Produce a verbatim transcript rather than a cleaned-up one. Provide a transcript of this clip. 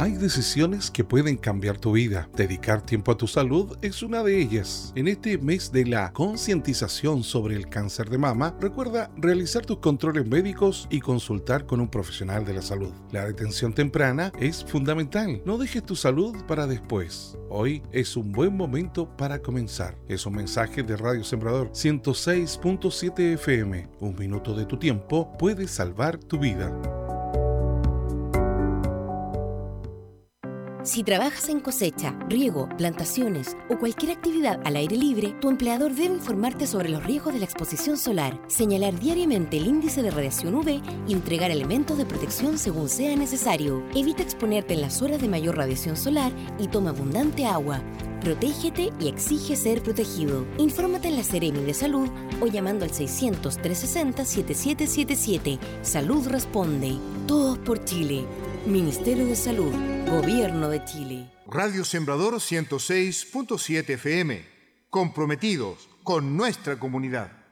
Hay decisiones que pueden cambiar tu vida. Dedicar tiempo a tu salud es una de ellas. En este mes de la concientización sobre el cáncer de mama, recuerda realizar tus controles médicos y consultar con un profesional de la salud. La detención temprana es fundamental. No dejes tu salud para después. Hoy es un buen momento para comenzar. Es un mensaje de Radio Sembrador ciento seis punto siete F M. Un minuto de tu tiempo puede salvar tu vida. Si trabajas en cosecha, riego, plantaciones o cualquier actividad al aire libre, tu empleador debe informarte sobre los riesgos de la exposición solar, señalar diariamente el índice de radiación U V y entregar elementos de protección según sea necesario. Evita exponerte en las horas de mayor radiación solar y toma abundante agua. Protégete y exige ser protegido. Infórmate en la Seremi de Salud o llamando al seiscientos, trescientos sesenta, setenta y siete setenta y siete. Salud responde. Todos por Chile. Ministerio de Salud. Gobierno de Chile. Radio Sembrador ciento seis punto siete F M. Comprometidos con nuestra comunidad.